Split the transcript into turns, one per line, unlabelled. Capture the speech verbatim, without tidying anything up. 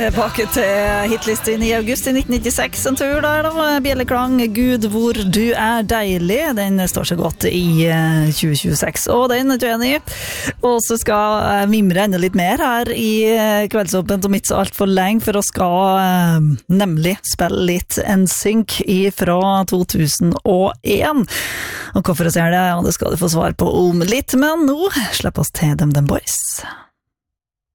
Tilbake til hitlisten i august i nitten nittiseks, en tur der da, Bjelleklang, Gud hvor du er deilig, den står så godt i tjue tjueseks, og den er du enig i. Og så skal jeg mimre enda litt mer her i Kveldsåpent om ikke så alt for lenge, for å skal nemlig spille litt en synk fra to tusen og en. Og hvorfor jeg ser det, og det skal du få svar på om litt, men nå slipper oss til DumDum Boys.